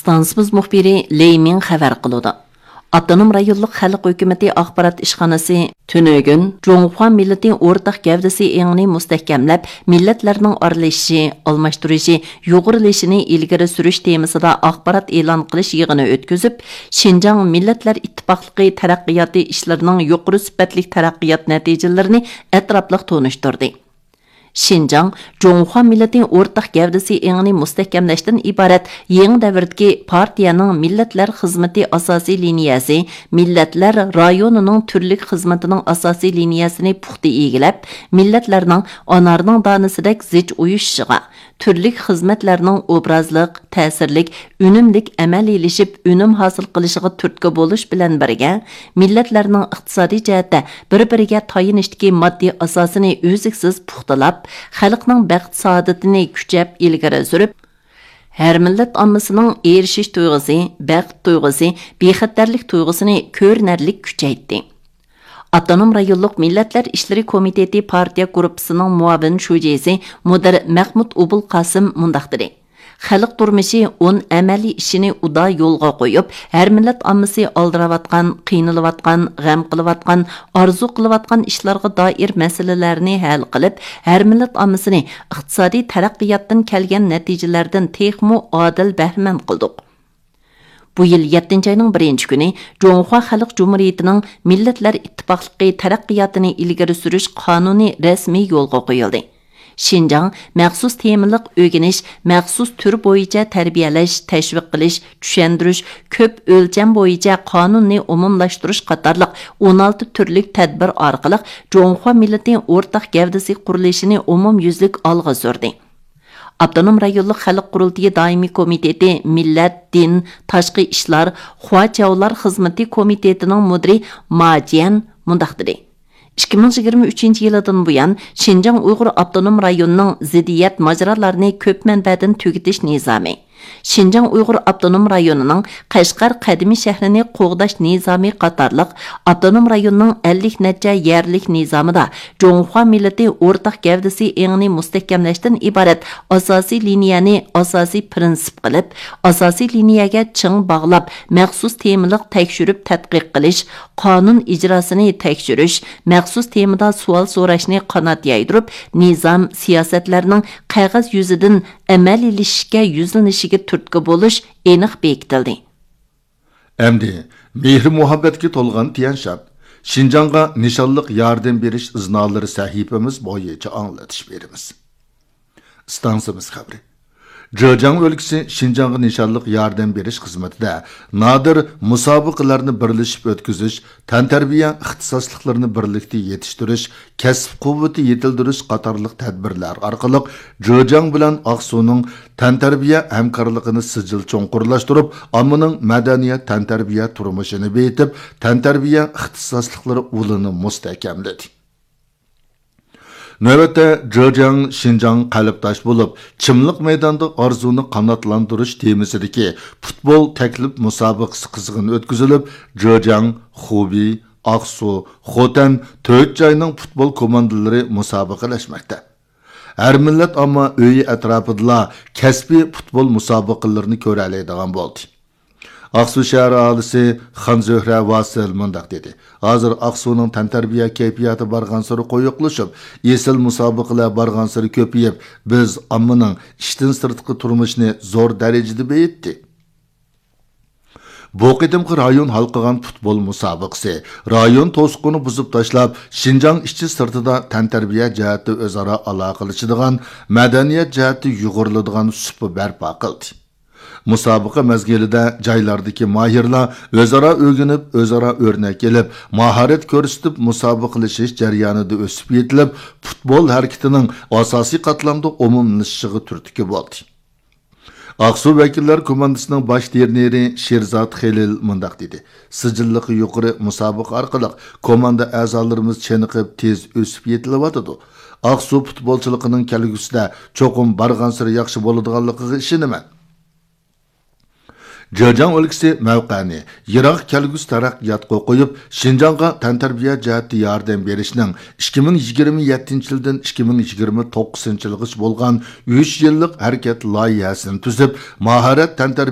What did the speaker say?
Stansimiz muxbiri Leymin xabar qiladi. Avtonom rayonluq xalq hökuməti axbarat işxanası tünögün Jonghua millətinin ortaq gavdasi engini mustahkamlab, millatlarning aralashışı, almashtirishi, yo'g'rilishini ilgari surish temasida axbarat e'lon qilish yig'ini o'tkazib, Xinjiang Millatlar Ittifoqligi taraqqiyoti ishlarining yuqori sifatli taraqqiyot natijalarini atrofliq tonishtirdi. Xinjiang, Jonghua millatining o'rtaq gavdasi engini mustahkamlashdan iborat yangi davrdagi partiyaning millatlar xizmati asosiy liniyasi, millatlar rayonining turli xizmatining asosiy liniyasini puxta egilab, millatlarning onarning donisidek zich uyushishiga, turli xizmatlarning obrazliq, ta'sirlik, unumlik amaliyleşib, unum hosil qilishiga turtki bo'lish bilan birga, millatlarning iqtisodiy jihatda bir-biriga tayinishdagi moddiy asosini o'ziksiz puxtalab, xalqning baxt saodatini kuchab ilgari surib, har millat ommasining erishish tuyg'usi, baxt tuyg'usi, bexatarlik tuyg'usini ko'rinarli kuchaytdi. Avtonom rayonluq Millatlar ishlari komiteti partiya gruppasining muavin shujasi Mudir Mahmud Ubul Qasim mundaq dedi. Xalq turmushi on amaliy ishini uda yo'lga qo'yib, har millat ommasi aldiravatgan, qiynalayotgan, g'am qilayotgan, orzu qilayotgan ishlarga doir masalalarni hal qilib, har millat ommasini iqtisodiy taraqqiyotdan kelgan natijalardan texmu adil bahramand qildik. Bu yil 7 ayning 1 kuni Jonghua Xalq Cumhuriyetining Millatlar Ittifoqligi taraqqiyotini ilgari surish qonuni rasmiy yo'lga qo'yildi. Xinjiang maxsus temaliq o'rganish, maxsus tur bo'yicha tarbiyalash, tashviq qilish, tushuntirish, ko'p o'lcham bo'yicha qonunni umumlashtirish qatorliq 16 turlik tadbir orqali Jonghua millatining o'rtaq gavdasi qurilishini umumyuzlik olg'a surdi. Avtonom rayonluq xalq qurultiyi doimiy komiteti, millat, din, tashqi ishlar, Huachavlar xizmati komitetining mudiri Ma Jian mundaq dedi. 2023 yildan buyon Xinjiang Uyg'ur avtonom rayonining ziddiyat majralarini ko'p manbadan tugitish nizomi, Xinjiang Uyg'ur avtonom rayonining Qashqar qadimiy shahrini qo'g'dash nizomi qatorliq avtonom rayonining 50 necha yerlik nizomida Jonghua millati o'rtaq gavdasi engini mustahkamlashdan iborat asosiy liniyani asosiy prinsip qilib, asosiy liniyaga ching bog'lab, maxsus temaliq tekshirib tadqiq qilish, qonun ijrosini tekshirish, maxsus temada savol so'rashni qanot yaydirib, nizom siyosatlarning qog'oz yuzidan amaliylashiga yuzlanishiga turtki bo'lish aniq bekitildi. Endi mehr muhabbatga to'lgan Tian Shan Xinjiangga nishonliq yordam berish iznolari sahifamiz bo'yicha anglatish beramiz. Stansimiz xabari. Zhejiang o'lkasi Xinjiangga nishonliq yordam berish xizmatida nadir musobaqalarni birlashib o'tkazish, tantarbiya ixtisosliklarini birlikda yetishtirish, kasb quvvati yetildirish qatorliq tadbirlar orqali Zhejiang bilan Aqsuning tantarbiya hamkorligini sijil cho'nqurlashtirib, ommaning madaniyat tantarbiya turmushini betib, tantarbiya ixtisosliklari ulini mustahkamladi. Növbətdə Zhejiang Xinjiang qalbdaş bo'lib, chimliq maydonda orzuni qanotlantirish temasidagi futbol taklif musobaqasi qizg'in o'tkazilib, Zhejiang, Xubi, Aqsu, Xotan 4 joyning futbol komandalari musobaqalashmoqda. Har millat ammo uyi atrofida kasbiy futbol musobaqalarini ko'ra oladigan bo'ldi. Aqsu shahri aholisi Xan Zohra Vasil mundaq dedi. Hozir Aqsuning tantarbiya kayfiyati barg'ansari qo'yiqlashib, esil musobaqalar barg'ansari ko'payib, biz ommaning ishdan sirtqi turmushni zo'r darajada beyitdi. Bu qitimqi rayon halqigan futbol musobaqasi rayon to'siqini buzib tashlab, Xinjiang ishchi sirtida tantarbiya jihati o'zaro aloqalashadigan, madaniyat jihati yuqoriladigan supa barpo qildi. Musobaqa mezgilida joylardagi mahirlar o'zaro o'rganib, o'zaro o'rnak kelib, mahorat ko'rsatib musobaqalashish jarayonida o'sib yetilib, futbol harakatining asosiy qatlamda umumlashishiga turtki bo'ldi. Aqsu vakillar komandasining bosh treneri Sherzod Xelil mundaq dedi. Sijilliqi yuqori musobaqa orqali komanda a'zolarimiz cheniqib tez o'sib yetilyapti. Aqsu futbolchiligining kelgusida cho'qim barg'ansiri yaxshi bo'ladiganligiga ishonaman. Zhejiang o'lkasi mavqani yiroq kelgusi taraqqiyotga qo'yib, Xinjiangga tantarbiya jihati yordam berishning 2027-yildan 2029-yilgacha bo'lgan 3 yillik harakat loyihasini tuzib, mahorat tantarbiya